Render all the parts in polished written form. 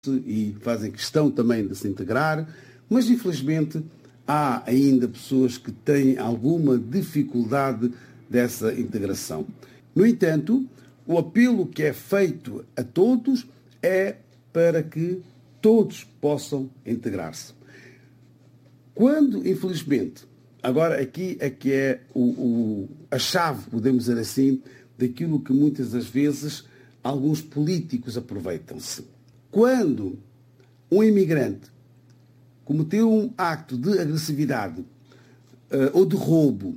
e fazem questão também de se integrar, mas infelizmente há ainda pessoas que têm alguma dificuldade dessa integração. No entanto, o apelo que é feito a todos é para que todos possam integrar-se. Quando, infelizmente, agora aqui é que é a chave, podemos dizer assim, daquilo que muitas das vezes alguns políticos aproveitam-se. Quando um imigrante cometeu um acto de agressividade ou de roubo,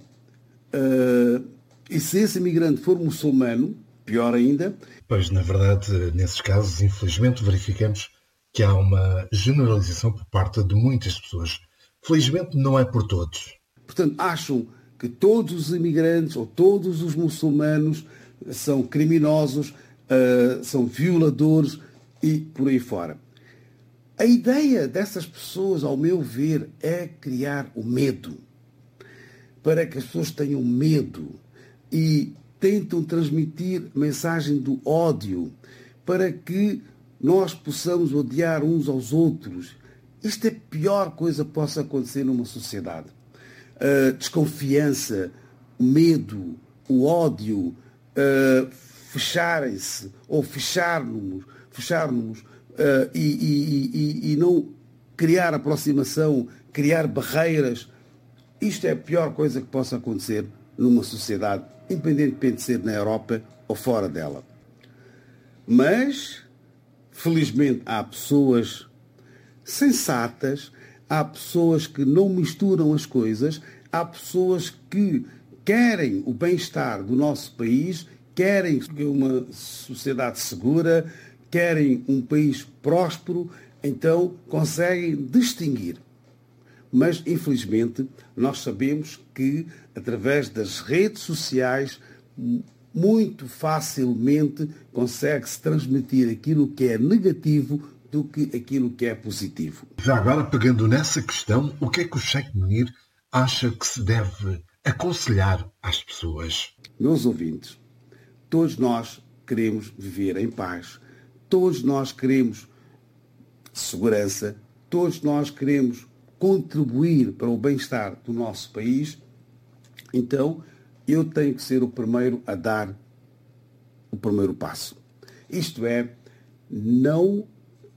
e se esse imigrante for muçulmano, pior ainda. Pois, na verdade, nesses casos, infelizmente, verificamos que há uma generalização por parte de muitas pessoas. Felizmente, não é por todos. Portanto, acham que todos os imigrantes ou todos os muçulmanos são criminosos, são violadores e por aí fora. A ideia dessas pessoas, ao meu ver, é criar o medo. Para que as pessoas tenham medo e tentam transmitir a mensagem do ódio, para que nós possamos odiar uns aos outros. Isto é a pior coisa que possa acontecer numa sociedade. A desconfiança, o medo, o ódio, fecharem-se ou fecharmos e não criar aproximação, criar barreiras. Isto é a pior coisa que possa acontecer numa sociedade, independentemente de ser na Europa ou fora dela. Mas, felizmente, há pessoas sensatas, há pessoas que não misturam as coisas, há pessoas que querem o bem-estar do nosso país, querem uma sociedade segura, querem um país próspero, então conseguem distinguir. Mas, infelizmente, nós sabemos que, através das redes sociais, muito facilmente consegue-se transmitir aquilo que é negativo do que aquilo que é positivo. Já agora, pegando nessa questão, o que é que o Sheikh Munir acha que se deve aconselhar às pessoas? Meus ouvintes, todos nós queremos viver em paz, todos nós queremos segurança, todos nós queremos contribuir para o bem-estar do nosso país. Então, eu tenho que ser o primeiro a dar o primeiro passo. Isto é, não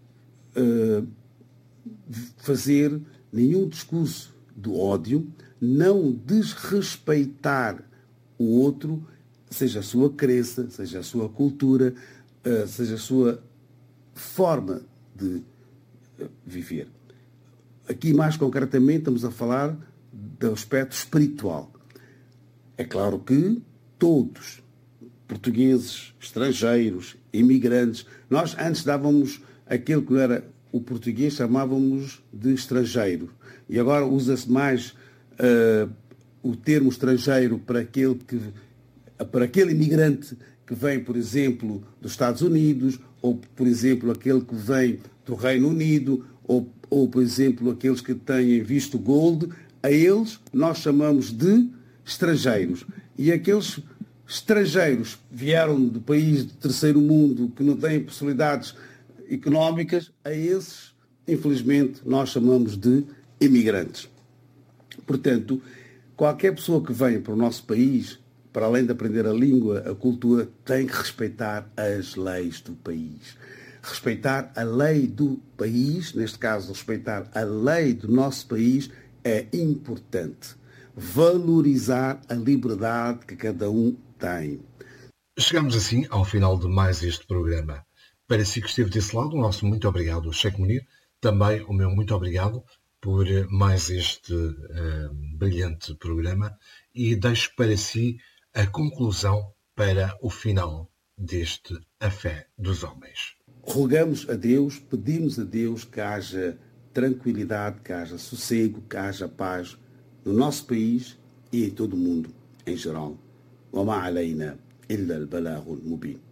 fazer nenhum discurso do ódio, não desrespeitar o outro, seja a sua crença, seja a sua cultura, seja a sua forma de viver. Aqui, mais concretamente, estamos a falar do aspecto espiritual. É claro que todos, portugueses, estrangeiros, imigrantes, nós antes dávamos aquilo que não era o português, chamávamos de estrangeiro. E agora usa-se mais o termo estrangeiro para aquele imigrante que vem, por exemplo, dos Estados Unidos, ou, por exemplo, aquele que vem do Reino Unido, ou, por exemplo, aqueles que têm visto gold. A eles nós chamamos de estrangeiros. E aqueles estrangeiros vieram do país do terceiro mundo, que não têm possibilidades económicas, a esses, infelizmente, nós chamamos de imigrantes. Portanto, qualquer pessoa que venha para o nosso país, para além de aprender a língua, a cultura, tem que respeitar as leis do país. Respeitar a lei do país, neste caso, respeitar a lei do nosso país, é importante. Valorizar a liberdade que cada um tem. Chegamos assim ao final de mais este programa. Para si que esteve desse lado, o nosso muito obrigado, Sheikh Munir. Também o meu muito obrigado por mais este brilhante programa. E deixo para si a conclusão para o final deste A Fé dos Homens. Rogamos a Deus, pedimos a Deus que haja tranquilidade, que haja sossego, que haja paz no nosso país e em todo o mundo em geral. وما علينا إلا البلاغ المبين.